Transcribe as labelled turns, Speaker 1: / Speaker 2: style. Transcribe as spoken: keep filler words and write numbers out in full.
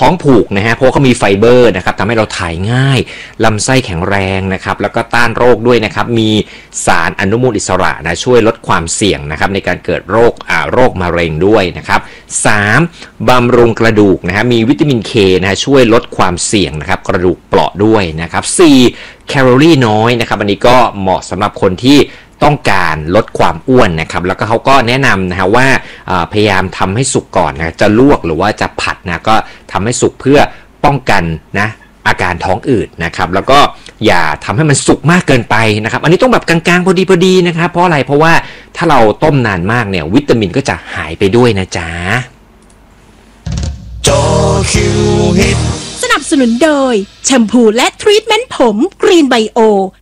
Speaker 1: ท้องผูกนะฮะเพราะเขามีไฟเบอร์นะครับทำให้เราถ่ายง่ายลำไส้แข็งแรงนะครับแล้วก็ต้านโรคด้วยนะครับมีสารอนุมูลอิสระนะช่วยลดความเสี่ยงนะครับในการเกิดโรคอ่าโรคมะเร็งด้วยนะครับสามบำรุงกระดูกนะฮะมีวิตามินเคนะฮะช่วยลดความเสี่ยงนะครับกระดูกเปราะด้วยนะครับสี่แคลอรี่น้อยนะครับอันนี้ก็เหมาะสำหรับคนที่ต้องการลดความอ้วนนะครับแล้วก็เขาก็แนะนำนะฮะว่าพยายามทำให้สุกก่อนนะจะลวกหรือว่าจะผัดนะก็ทำให้สุกเพื่อป้องกันนะอาการท้องอืดนะครับแล้วก็อย่าทำให้มันสุกมากเกินไปนะครับอันนี้ต้องแบบกลางๆพอดีพอดีนะครับเพราะอะไรเพราะว่าถ้าเราต้มนานมากเนี่ยวิตามินก็จะหายไปด้วยนะจ๊ะ
Speaker 2: โจคิวฮิต
Speaker 3: สนับสนุนโดยแชมพูและทรีทเมนต์ผมกรีนไบโอ